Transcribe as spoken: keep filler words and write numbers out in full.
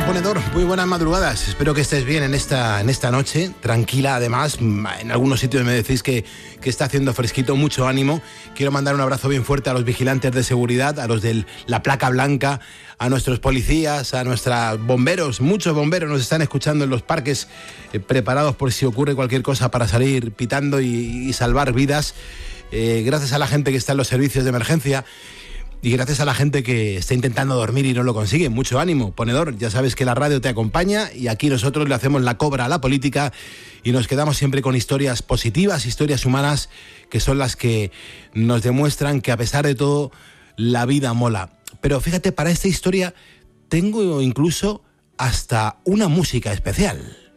Ponedor, muy buenas madrugadas. Espero que estés bien en esta, en esta noche, tranquila. Además, en algunos sitios me decís que, que está haciendo fresquito, mucho ánimo. Quiero mandar un abrazo bien fuerte a los vigilantes de seguridad, a los de la placa blanca, a nuestros policías, a nuestros bomberos. Muchos bomberos nos están escuchando en los parques, eh, preparados por si ocurre cualquier cosa para salir pitando y, y salvar vidas. Eh, gracias a la gente que está en los servicios de emergencia. Y gracias a la gente que está intentando dormir y no lo consigue. Mucho ánimo, Ponedor. Ya sabes que la radio te acompaña y aquí nosotros le hacemos la cobra a la política y nos quedamos siempre con historias positivas, historias humanas, que son las que nos demuestran que a pesar de todo la vida mola. Pero fíjate, para esta historia tengo incluso hasta una música especial.